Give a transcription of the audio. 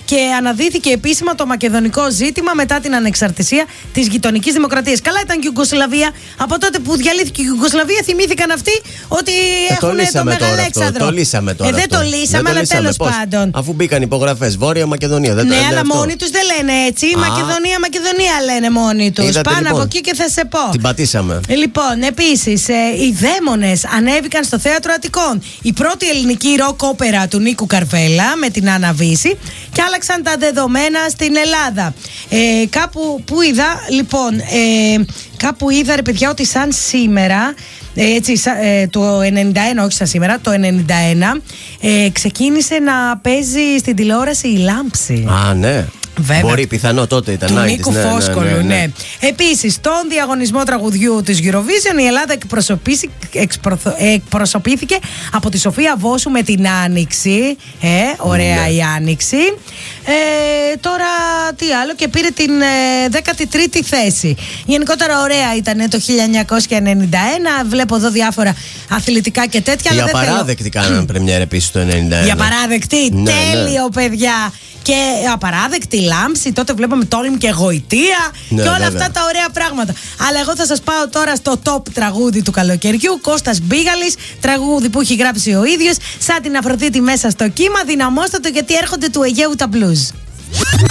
και αναδύθηκε επίσημα το μακεδονικό ζήτημα μετά την ανεξαρτησία της γειτονικής δημοκρατίας. Καλά ήταν και η Ιουγκοσλαβία. Από τότε που διαλύθηκε η Ιουγκοσλαβία, θυμήθηκαν αυτοί ότι έχουν το Μεγαλέξανδρο. Το λύσαμε τώρα. Δεν το λύσαμε, αλλά τέλος πάντων. Αφού μπήκαν υπογραφές, Βόρεια Μακεδονία. Δεν αλλά μόνοι τους δεν λένε έτσι. Μακεδονία λένε μόνοι τους. Πάνω λοιπόν, από εκεί και θα σε πω. Την πατήσαμε. Λοιπόν, επίσης, οι Δαίμονες ανέβηκαν στο Θέατρο Αττικών. Η πρώτη ελληνική ροκ όπερα του Νίκου Καρβέλα με την Άννα Βύση, και άλλαξαν τα δεδομένα στην Ελλάδα. Κάπου που είδα, λοιπόν, κάπου είδα ρε παιδιά ότι σαν σήμερα, έτσι, το 91, όχι σαν σήμερα, το 91 ξεκίνησε να παίζει στην τηλεόραση η Λάμψη. Α, ναι. Βέβαια. Μπορεί, πιθανό τότε ήταν. Του Νίκου Φόσκολου, ναι. Επίσης, στον διαγωνισμό τραγουδιού της Eurovision, η Ελλάδα εκπροσωπήθηκε από τη Σοφία Βόσου με την Άνοιξη. Ωραία η Άνοιξη. Τώρα τι άλλο, και πήρε την 13η θέση. Γενικότερα ωραία ήταν το 1991. Βλέπω εδώ διάφορα αθλητικά και τέτοια. Οι απαράδεκτοι κάναν πρεμιέρα επίσης το 1991. Οι απαράδεκτοι, ναι, τέλειο παιδιά. Και απαράδεκτη Λάμψη, τότε βλέπαμε τόλμη και γοητεία, ναι, και όλα βέβαια. αυτά τα ωραία πράγματα. Αλλά εγώ θα σας πάω τώρα στο top τραγούδι του καλοκαιριού. Κώστας Μπίγαλης, τραγούδι που έχει γράψει ο ίδιος, σαν την Αφροδίτη μέσα στο κύμα. Δυναμώστε το, γιατί έρχονται του Αιγαίου τα blues.